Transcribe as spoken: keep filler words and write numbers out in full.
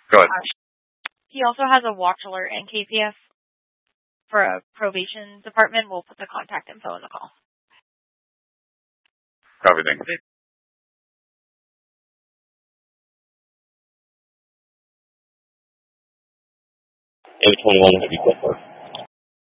Go ahead. Uh, he also has a watch alert and K P F for a probation department. We'll put the contact info in the call. Copy, thank you. eight twenty-one, have you got